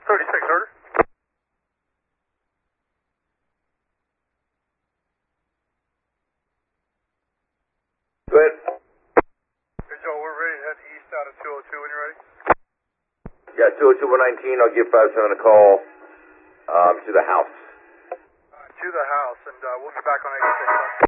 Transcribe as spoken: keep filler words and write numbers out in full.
thirty-six, order. Go ahead. Hey, Joe, we're ready to head east out of two oh two when you're ready. Yeah, two oh two, one nineteen, I'll give five seven a call um, to the house. Uh, to the house, and uh, we'll be back on eighty-six.